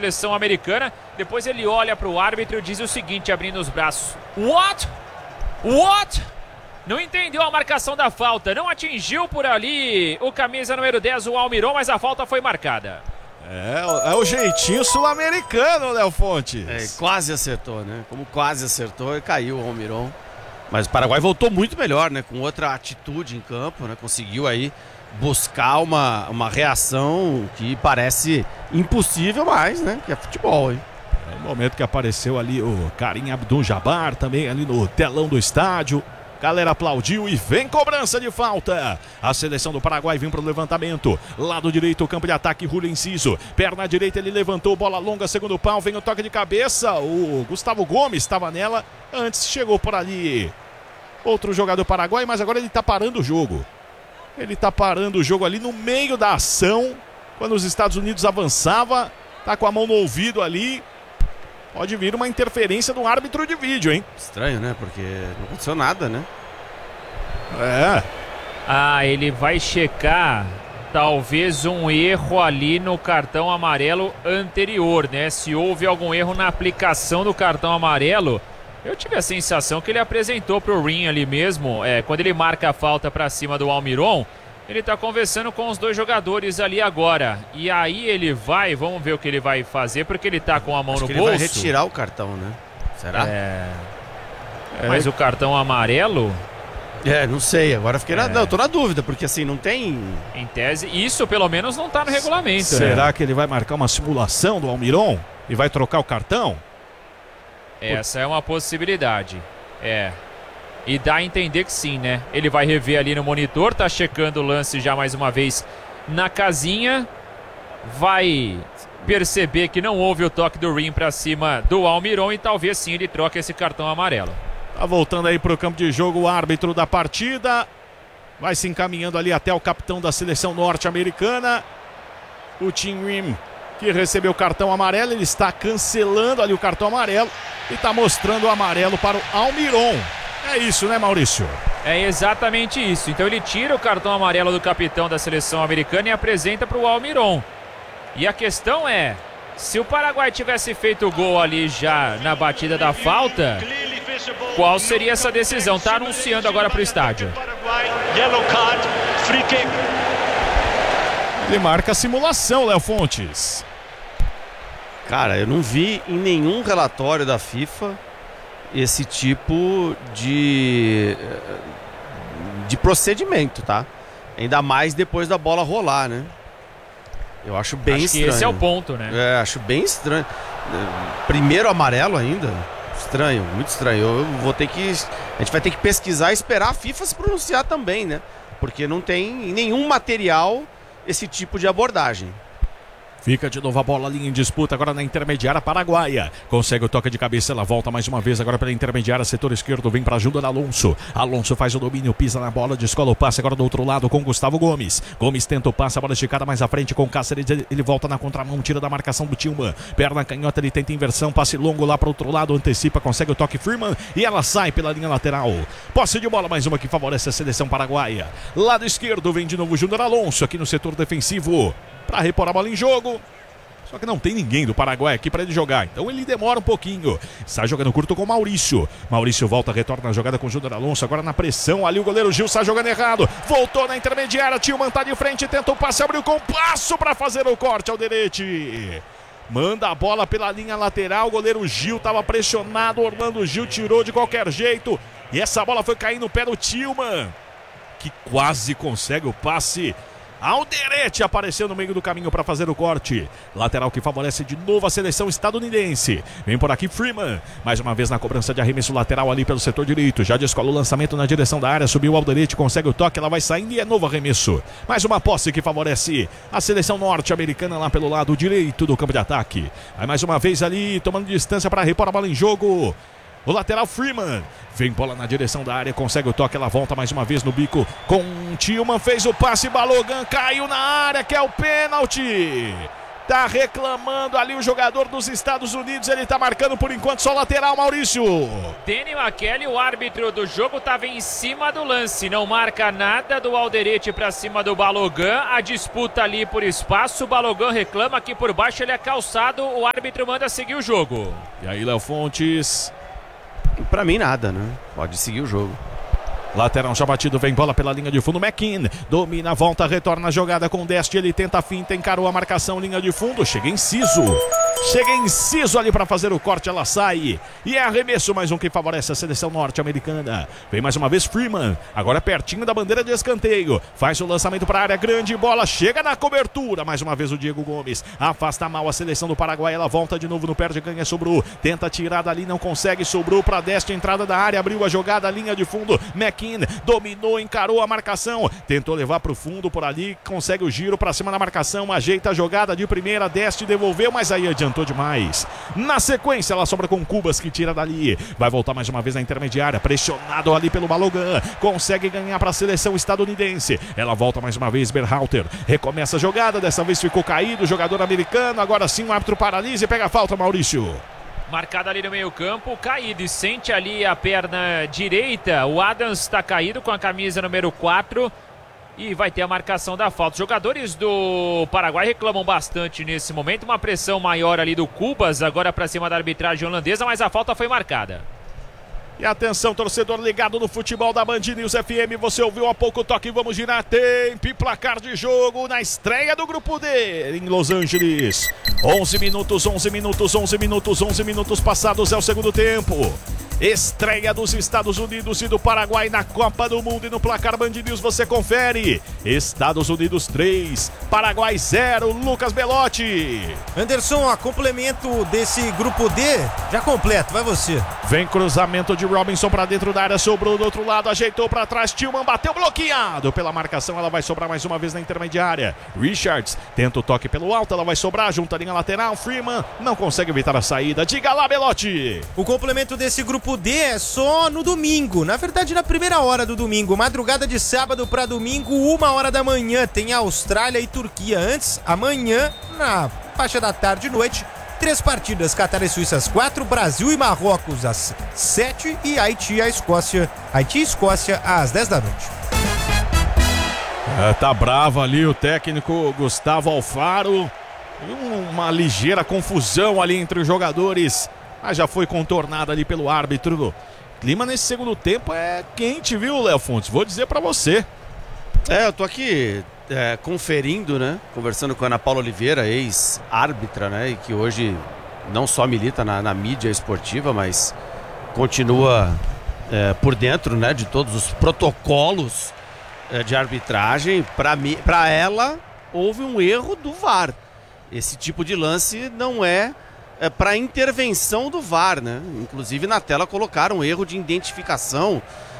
seleção americana. Depois ele olha para o árbitro e diz o seguinte, abrindo os braços. What? Não entendeu a marcação da falta. Não atingiu por ali o camisa número 10, o Almiron, mas a falta foi marcada. É o jeitinho sul-americano, Léo Fontes. Quase acertou, né? Como quase acertou, caiu o Almiron. Mas o Paraguai voltou muito melhor, né? Com outra atitude em campo, né? Conseguiu aí buscar uma reação que parece impossível, mas, né? Que é futebol, hein? No momento que apareceu ali o Karim Abdul-Jabbar, também ali no telão do estádio. Galera aplaudiu e vem cobrança de falta. A seleção do Paraguai vem para o levantamento. Lado direito, campo de ataque, Julio Enciso. Perna direita, ele levantou, bola longa, segundo pau, vem o toque de cabeça. O Gustavo Gomes estava nela, antes chegou por ali outro jogador paraguai, mas agora ele está parando o jogo. Ele está parando o jogo ali no meio da ação, quando os Estados Unidos avançava, tá com a mão no ouvido ali. Pode vir uma interferência do árbitro de vídeo, hein? Estranho, né? Porque não aconteceu nada, né? Ele vai checar talvez um erro ali no cartão amarelo anterior, né? Se houve algum erro na aplicação do cartão amarelo, eu tive a sensação que ele apresentou pro Rim ali mesmo, quando ele marca a falta pra cima do Almiron, ele tá conversando com os dois jogadores ali agora. E aí ele vai, vamos ver o que ele vai fazer, porque ele tá com a mão no bolso. Ele vai retirar o cartão, né? Será? Mas o cartão amarelo... não sei, agora fiquei eu tô na dúvida, porque assim, não tem... Em tese, isso pelo menos não tá no regulamento. Será que ele vai marcar uma simulação do Almiron e vai trocar o cartão? Essa é uma possibilidade. E dá a entender que sim, né? Ele vai rever ali no monitor, tá checando o lance já mais uma vez na casinha. Vai perceber que não houve o toque do Rim pra cima do Almiron e talvez sim ele troque esse cartão amarelo. Tá voltando aí pro campo de jogo o árbitro da partida. Vai se encaminhando ali até o capitão da seleção norte-americana. O Tim Rim, que recebeu o cartão amarelo, ele está cancelando ali o cartão amarelo e tá mostrando o amarelo para o Almiron. É isso, né, Maurício? É exatamente isso. Então ele tira o cartão amarelo do capitão da seleção americana e apresenta para o Almiron. E a questão é, se o Paraguai tivesse feito o gol ali já na batida da falta, qual seria essa decisão? Tá anunciando agora para o estádio. Ele marca a simulação, Léo Fontes. Cara, eu não vi em nenhum relatório da FIFA esse tipo de procedimento, tá? Ainda mais depois da bola rolar, né? Eu acho bem estranho. Esse é o ponto, né? Acho bem estranho. Primeiro amarelo ainda. Estranho, muito estranho. A gente vai ter que pesquisar e esperar a FIFA se pronunciar também, né? Porque não tem em nenhum material esse tipo de abordagem. Fica de novo a bola ali em disputa agora na intermediária paraguaia. Consegue o toque de cabeça, ela volta mais uma vez agora pela intermediária, setor esquerdo, vem para ajuda da Alonso. Alonso faz o domínio, pisa na bola, descola o passe agora do outro lado com Gustavo Gomes. Gomes tenta o passe, a bola esticada mais à frente com Cáceres, ele volta na contramão, tira da marcação do Tillman. Perna canhota, ele tenta inversão, passe longo lá para o outro lado, antecipa, consegue o toque Freeman e ela sai pela linha lateral. Posse de bola, mais uma que favorece a seleção paraguaia. Lado esquerdo, vem de novo Júnior Alonso aqui no setor defensivo para repor a bola em jogo. Só que não tem ninguém do Paraguai aqui para ele jogar, então ele demora um pouquinho. Sai jogando curto com o Maurício. Maurício volta, retorna a jogada com o Júnior Alonso. Agora na pressão, ali o goleiro Gil sai jogando errado. Voltou na intermediária, Tillman tá de frente, tenta o passe, abriu com passo para fazer o corte ao Derete. Manda a bola pela linha lateral, o goleiro Gil estava pressionado, Orlando Gil tirou de qualquer jeito. E essa bola foi cair no pé do Tillman, que quase consegue o passe. Alderete apareceu no meio do caminho para fazer o corte. Lateral que favorece de novo a seleção estadunidense. Vem por aqui Freeman. Mais uma vez na cobrança de arremesso lateral ali pelo setor direito. Já descola o lançamento na direção da área. Subiu o Alderete, consegue o toque. Ela vai saindo e é novo arremesso. Mais uma posse que favorece a seleção norte-americana lá pelo lado direito do campo de ataque. Vai mais uma vez ali tomando distância para repor a bola em jogo. O lateral Freeman, vem bola na direção da área, consegue o toque, ela volta mais uma vez no bico com Tillman, fez o passe, Balogan caiu na área, que é o pênalti. Tá reclamando ali o jogador dos Estados Unidos. Ele tá marcando por enquanto só lateral, Maurício. Danny McKelly, o árbitro do jogo, estava em cima do lance. Não marca nada do Alderete para cima do Balogun. A disputa ali por espaço. O Balogun reclama que por baixo ele é calçado. O árbitro manda seguir o jogo. E aí, Léo Fontes? Pra mim, nada, né? Pode seguir o jogo. Lateral já batido, vem bola pela linha de fundo, McKean domina, volta, retorna a jogada com o Deste, ele tenta a finta, encarou a marcação, linha de fundo, chega Enciso ali para fazer o corte, ela sai, e é arremesso, mais um que favorece a seleção norte-americana. Vem mais uma vez Freeman, agora pertinho da bandeira de escanteio, faz o lançamento para a área grande, bola chega na cobertura, mais uma vez o Diego Gomes, afasta mal a seleção do Paraguai, ela volta de novo no perde, ganha, sobrou, tenta tirar dali, não consegue, sobrou para Deste, entrada da área, abriu a jogada, linha de fundo, McKean dominou, encarou a marcação, tentou levar para o fundo por ali, consegue o giro para cima da marcação, ajeita a jogada de primeira, Deste devolveu, mas aí adiantou demais. Na sequência ela sobra com Cubas que tira dali, vai voltar mais uma vez na intermediária, pressionado ali pelo Balogun, consegue ganhar para a seleção estadunidense, ela volta mais uma vez, Berhalter recomeça a jogada, dessa vez ficou caído o jogador americano, agora sim o árbitro paralisa e pega a falta, Maurício. Marcado ali no meio campo, caído e sente ali a perna direita. O Adams está caído com a camisa número 4 e vai ter a marcação da falta. Os jogadores do Paraguai reclamam bastante nesse momento. Uma pressão maior ali do Cubas, agora para cima da arbitragem holandesa, mas a falta foi marcada. E atenção, torcedor ligado no futebol da Band News FM, você ouviu há pouco o toque, vamos girar tempo e placar de jogo na estreia do Grupo D em Los Angeles. 11 minutos passados é o segundo tempo. Estreia dos Estados Unidos e do Paraguai na Copa do Mundo e no placar Band News você confere. Estados Unidos 3, Paraguai 0, Lucas Belotti. Anderson, a complemento desse grupo D, já completo, vai você. Vem cruzamento de Robinson para dentro da área, sobrou do outro lado, ajeitou para trás, Tillman bateu bloqueado pela marcação, ela vai sobrar mais uma vez na intermediária. Richards tenta o toque pelo alto, ela vai sobrar junto à linha lateral, Freeman não consegue evitar a saída, diga lá Belotti. O complemento desse grupo D é só no domingo, na verdade na primeira hora do domingo, madrugada de sábado para domingo, 1h da manhã, tem Austrália e Turquia. Antes, amanhã, na faixa da tarde e noite, 3 partidas, Catar e Suíça às 4, Brasil e Marrocos às 7 e Haiti e Escócia às 10 da noite. Tá bravo ali o técnico Gustavo Alfaro, uma ligeira confusão ali entre os jogadores, mas já foi contornada ali pelo árbitro. Clima nesse segundo tempo é quente, viu, Léo Fontes? Vou dizer pra você. Eu tô aqui conferindo, né? Conversando com a Ana Paula Oliveira, ex-árbitra, né? E que hoje não só milita na mídia esportiva, mas continua por dentro, né? De todos os protocolos de arbitragem. Pra ela, houve um erro do VAR. Esse tipo de lance não é para intervenção do VAR, né? Inclusive na tela colocaram um erro de identificação,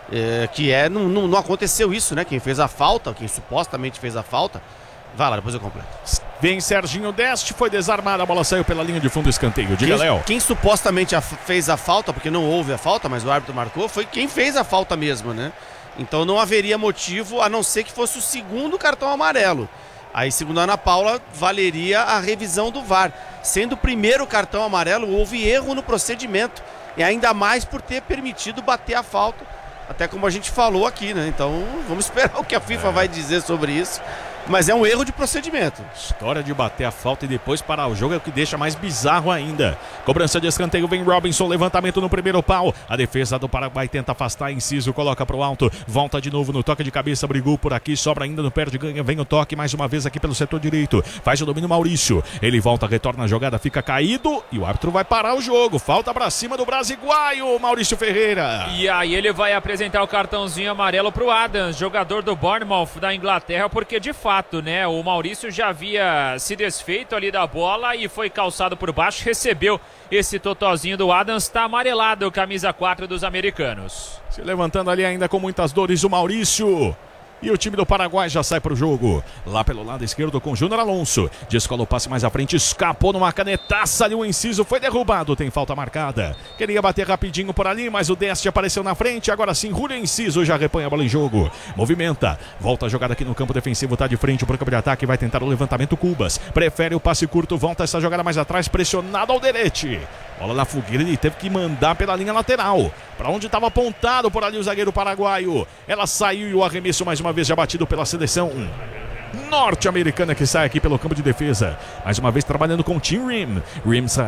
que não aconteceu isso, né? Quem fez a falta, quem supostamente fez a falta, vai lá, depois eu completo. Vem Serginho Deste, foi desarmada, a bola saiu pela linha de fundo, escanteio. Diga, Léo. Quem supostamente fez a falta, porque não houve a falta, mas o árbitro marcou, foi quem fez a falta mesmo, né? Então não haveria motivo, a não ser que fosse o segundo cartão amarelo. Aí, segundo a Ana Paula, valeria a revisão do VAR. Sendo o primeiro cartão amarelo, houve erro no procedimento. E ainda mais por ter permitido bater a falta. Até como a gente falou aqui, né? Então, vamos esperar o que a FIFA vai dizer sobre isso. Mas é um erro de procedimento. História de bater a falta e depois parar o jogo é o que deixa mais bizarro ainda. Cobrança de escanteio, vem Robinson, levantamento no primeiro pau. A defesa do Paraguai tenta afastar, Enciso coloca pro alto. Volta de novo no toque de cabeça, brigou por aqui, sobra ainda no perde, ganha, vem o toque mais uma vez aqui pelo setor direito. Faz o domínio Maurício. Ele volta, retorna a jogada, fica caído e o árbitro vai parar o jogo. Falta pra cima do brasiguaio, Maurício Ferreira. E aí ele vai apresentar o cartãozinho amarelo pro Adams, jogador do Bournemouth da Inglaterra, porque de fato, né, o Maurício já havia se desfeito ali da bola e foi calçado por baixo, recebeu esse totozinho do Adams, está amarelado, camisa 4 dos americanos. Se levantando ali ainda com muitas dores o Maurício. E o time do Paraguai já sai pro jogo. Lá pelo lado esquerdo com Júnior Alonso. Descola o passe mais à frente, escapou numa canetaça ali, o Enciso foi derrubado, tem falta marcada. Queria bater rapidinho por ali, mas o Deste apareceu na frente. Agora sim, Julio Enciso já repõe a bola em jogo. Movimenta, volta a jogada aqui no campo defensivo, tá de frente pro campo de ataque, vai tentar o levantamento Cubas. Prefere o passe curto, volta essa jogada mais atrás, pressionado ao Derete. Bola na fogueira, ele teve que mandar pela linha lateral. Para onde estava apontado por ali o zagueiro paraguaio. Ela saiu e o arremesso mais uma vez já batido pela seleção norte-americana que sai aqui pelo campo de defesa. Mais uma vez trabalhando com o Tim Rim. Rim